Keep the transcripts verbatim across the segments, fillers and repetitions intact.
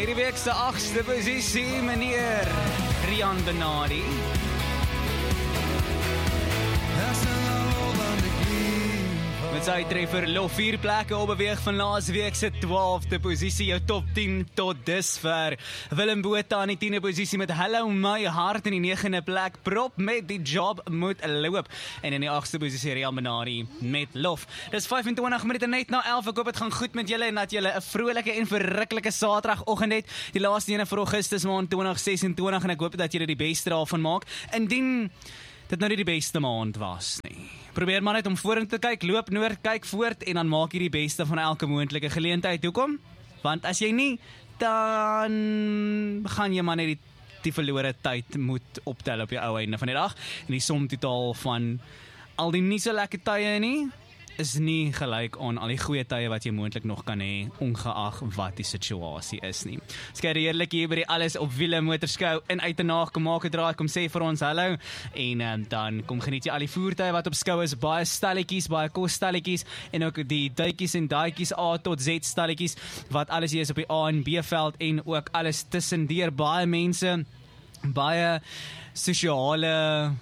hierdie week se agste posisie, meneer Rian Benardi. Met sy treffer lof vier plekke opbeweeg van laas week se twaalfde posisie, jou top tien tot dusver. Willem Botha in die tiende posisie met Hello My Heart in die negende plek, Prop met Die Job Moet Loop. En in die agste posisie Rian Benardi met Lof. Dis vyf-en-twintig minute net na elf, ek hoop het gaan goed met julle en dat julle 'n vrolike en verruklike Saterdagoggend het. Die laaste ene vir Augustus maand twintig sesentwintig en ek hoop dat julle die beste daarvan maak. Indien dit nou nie die beste maand was nie. Probeer maar net om vorentoe te kyk, loop noord, kyk voort en dan maak jy die beste van elke moontlike geleentheid. Hoekom? Want as jy nie, dan gaan jy maar net die, die verlore tyd moet optel op jou ou einde van die dag. En die som totaal van al die nie so lekker tye nie, is nie gelyk aan al die goeie tye wat jy moontlik nog kan hê, ongeag wat die situasie is nie. Skei heerlik hier by die Alles op Wiele Motorskou in Uitenaag, kom maak 'n draai, kom sê vir ons hallo, en um, dan kom geniet jy al die voertuie wat op skou is, baie stalletjies, baie kostalletjies, en ook die duitjies en daitjies A tot Z stalletjies, wat alles hier is op die A en B veld, en ook alles tussendeur, baie mense, baie sosiale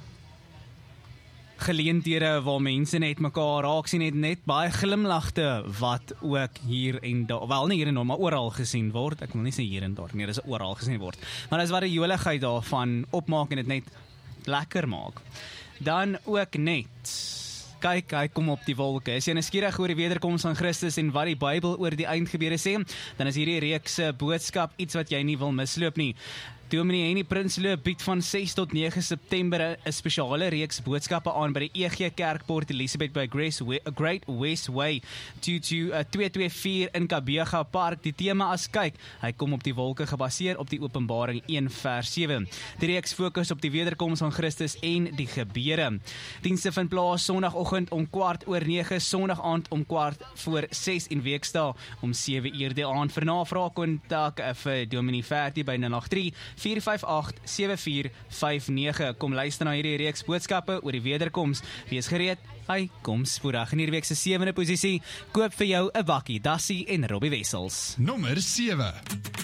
geleenthede waar mense net mekaar raak sien, net net baie glimlagte wat ook hier en daar, wel nie hier en daar, maar oral gesien word. Ek wil nie sê hier en daar nie, dis oral gesien word. Maar dis wat die joligheid daarvan opmaak en dit net lekker maak. Dan ook net kyk, hy kom op die wolke. Is jy nuuskierig oor die wederkoms van Christus en wat die Bybel oor die eindgebeure sê, dan is hierdie reeks se boodskap iets wat jy nie wil misloop nie. Dominee Henny Prinsloo bied van ses tot nege September 'n spesiale reeks boodskappe aan by die E G Kerk Port Elizabeth by Grace We Great West Way twee twee twee vier in Kabega Park. Die tema as kyk, hy kom op die wolke, gebaseer op die Openbaring een vers sewe. Die reeks fokus op die wederkoms van Christus en die gebeure. Dienste vind plaas Sondagoggend om kwart oor nege, Sondag aand om kwart voor ses en weekdae om sewe uur die aand. Vir navraag kontak vir Dominee Fertie by nul agt drie vier vyf agt sewe vier vyf nege. Kom luister na hierdie reeks boodskappe oor die wederkoms. Wees gereed, hy kom spoedig. In hierdie week se sewende posisie, koop vir jou 'n bakkie Dassie en Robbie Wessels. Nommer sewe.